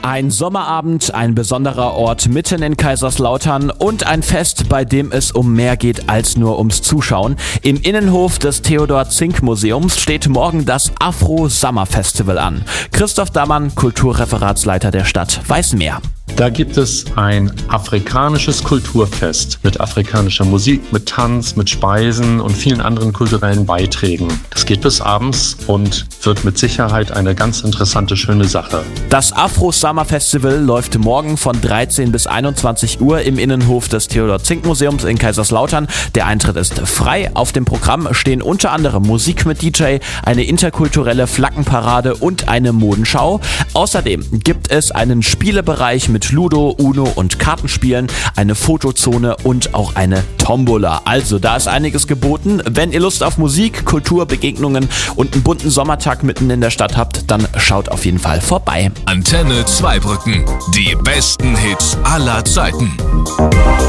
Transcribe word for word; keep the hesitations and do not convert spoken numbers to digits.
Ein Sommerabend, ein besonderer Ort mitten in Kaiserslautern und ein Fest, bei dem es um mehr geht als nur ums Zuschauen. Im Innenhof des Theodor-Zink-Museums steht morgen das Afro-Summer-Festival an. Christoph Dammann, Kulturreferatsleiter der Stadt, weiß mehr. Da gibt es ein afrikanisches Kulturfest mit afrikanischer Musik, mit Tanz, mit Speisen und vielen anderen kulturellen Beiträgen. Das geht bis abends und wird mit Sicherheit eine ganz interessante, schöne Sache. Das Afro-Summer-Festival läuft morgen von dreizehn bis einundzwanzig Uhr im Innenhof des Theodor-Zink-Museums in Kaiserslautern. Der Eintritt ist frei. Auf dem Programm stehen unter anderem Musik mit D J, eine interkulturelle Flaggenparade und eine Modenschau. Außerdem gibt es einen Spielebereich mit Ludo, Uno und Kartenspielen, eine Fotozone und auch eine Tombola. Also da ist einiges geboten. Wenn ihr Lust auf Musik, Kultur, Begegnungen und einen bunten Sommertag mitten in der Stadt habt, dann schaut auf jeden Fall vorbei. Antenne Zweibrücken. Die besten Hits aller Zeiten.